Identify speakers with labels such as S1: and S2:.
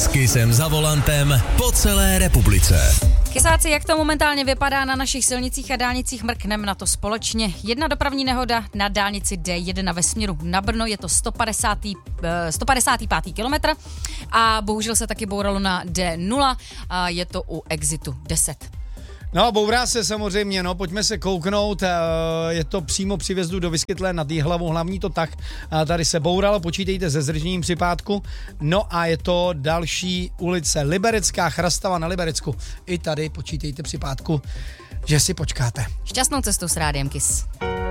S1: S Kissem za volantem po celé republice.
S2: Kysáci, jak to momentálně vypadá na našich silnicích a dálnicích, mrkneme na to společně. Jedna dopravní nehoda na dálnici D1 ve směru na Brno, je to 155. kilometr a bohužel se taky bouralo na D0 a je to u exitu 10.
S3: No, bourá se samozřejmě, pojďme se kouknout, je to přímo při vjezdu do Vyskytlé nad Jihlavou, hlavní to tak, tady se bouralo, počítejte se zdržením připátku, no a je to další ulice Liberecká, Chrastava na Liberecku, i tady počítejte připátku, že si počkáte.
S2: Šťastnou cestu s Rádiem Kiss.